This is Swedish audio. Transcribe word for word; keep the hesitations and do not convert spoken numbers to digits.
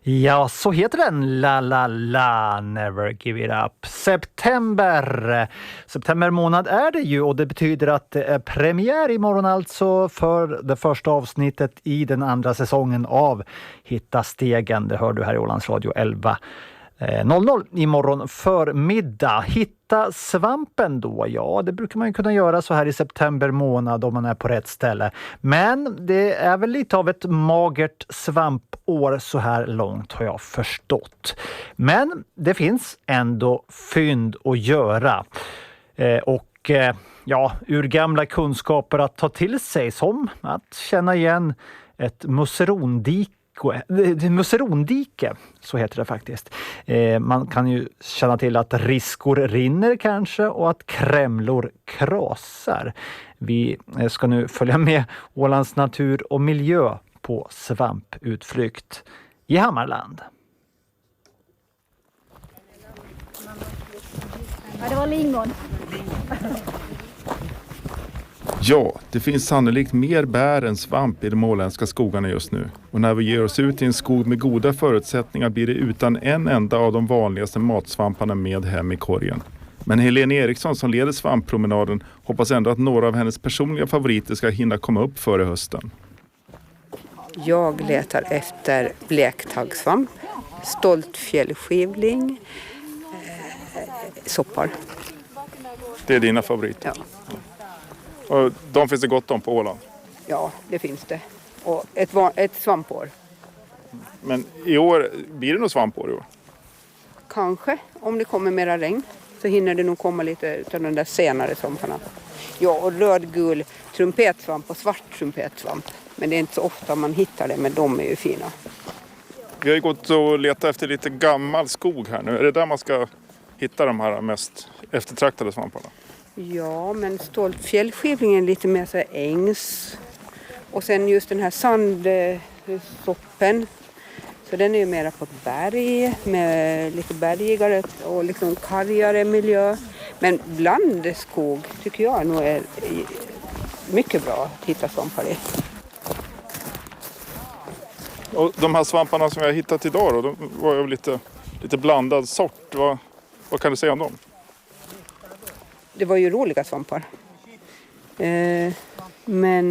Ja, så heter den. La la la, never give it up. September. September månad är det ju och det betyder att det är premiär imorgon alltså för det första avsnittet i den andra säsongen av Hitta stegen. Det hör du här i Ålands Radio elva noll noll imorgon förmiddag. Hitta svampen då, ja det brukar man ju kunna göra så här i september månad om man är på rätt ställe. Men det är väl lite av ett magert svampår så här långt har jag förstått. Men det finns ändå fynd att göra. Eh, och eh, ja, ur gamla kunskaper att ta till sig som att känna igen ett musserondike. Musserondike, så heter det faktiskt. Eh, man kan ju känna till att riskor rinner kanske och att krämlor krasar. Vi ska nu följa med Ålands natur och miljö på svamputflykt i Hammarland. Ja, det var lingon. Ja, det finns sannolikt mer bär än svamp i de åländska skogarna just nu. Och när vi ger oss ut i en skog med goda förutsättningar blir det utan en enda av de vanligaste matsvamparna med hem i korgen. Men Helene Eriksson som leder svamppromenaden hoppas ändå att några av hennes personliga favoriter ska hinna komma upp före hösten. Jag letar efter blektaggsvamp, stoltfjällskivling, eh, soppar. Det är dina favoriter? Ja. Och de finns det gott om på Åland? Ja, det finns det. Och ett, ett svampår. Men i år, blir det något svampår i år? Kanske, om det kommer mera regn så hinner det nog komma lite av de där senare svamparna. Ja, och rödgul trumpetsvamp och svart trumpetsvamp. Men det är inte så ofta man hittar det, men de är ju fina. Vi har ju gått och letat efter lite gammal skog här nu. Är det där man ska hitta de här mest eftertraktade svamparna? Ja, men stoltfjällskivlingen är lite mer så här ängs. Och sen just den här sandsoppen. Så den är ju mera på ett berg med lite bergigare och liksom kargare miljö. Men blandskog tycker jag nog är mycket bra att hitta svampar i. Och de här svamparna som jag har hittat idag då, de var ju lite, lite blandad sort. Vad, vad kan du säga om dem? Det var ju roliga svampar. Eh, men